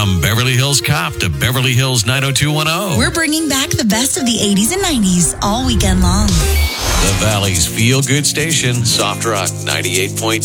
From Beverly Hills Cop to Beverly Hills 90210. We're bringing back the best of the 80s and 90s all weekend long. The Valley's feel-good station, Soft Rock 98.9.